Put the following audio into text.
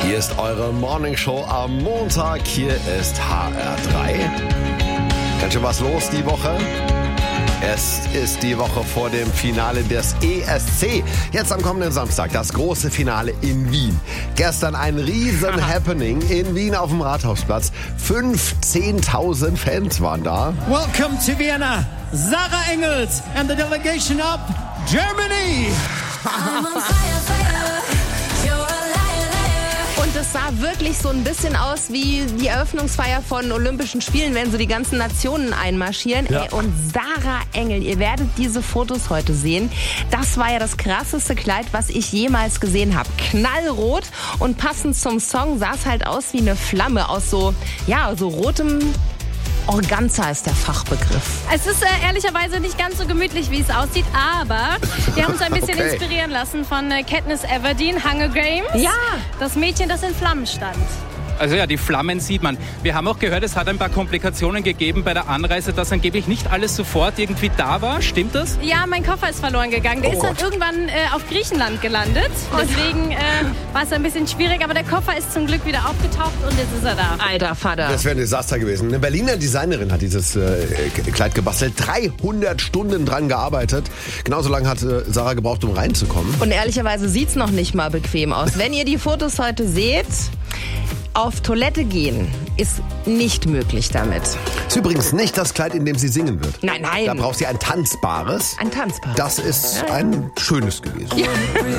Hier ist eure Morningshow am Montag. Hier ist HR3. Ganz schön was los die Woche. Es ist die Woche vor dem Finale des ESC. Jetzt am kommenden Samstag das große Finale in Wien. Gestern ein riesen Happening in Wien auf dem Rathausplatz. 15.000 Fans waren da. Welcome to Vienna, Sarah Engels and the delegation of Germany. Und es sah wirklich so ein bisschen aus wie die Eröffnungsfeier von Olympischen Spielen, wenn so die ganzen Nationen einmarschieren. Ja. Und Sarah Engel, ihr werdet diese Fotos heute sehen. Das war ja das krasseste Kleid, was ich jemals gesehen habe. Knallrot und passend zum Song sah es halt aus wie eine Flamme aus so rotem Organza ist der Fachbegriff. Es ist ehrlicherweise nicht ganz so gemütlich, wie es aussieht, aber wir haben uns ein bisschen inspirieren lassen von Katniss Everdeen, Hunger Games. Ja. Das Mädchen, das in Flammen stand. Also ja, die Flammen sieht man. Wir haben auch gehört, es hat ein paar Komplikationen gegeben bei der Anreise, dass angeblich nicht alles sofort irgendwie da war. Stimmt das? Ja, mein Koffer ist verloren gegangen. Der ist dann irgendwann auf Griechenland gelandet. Deswegen war es ein bisschen schwierig, aber der Koffer ist zum Glück wieder aufgetaucht und jetzt ist er da. Alter Vater. Das wäre ein Desaster gewesen. Eine Berliner Designerin hat dieses Kleid gebastelt. 300 Stunden dran gearbeitet. Genauso lange hat Sarah gebraucht, um reinzukommen. Und ehrlicherweise sieht's noch nicht mal bequem aus. Wenn ihr die Fotos heute seht, auf Toilette gehen ist nicht möglich damit. Ist übrigens nicht das Kleid, in dem sie singen wird. Nein. Da braucht sie ein tanzbares. Ein tanzpaar. Das ist ein schönes gewesen. Ja.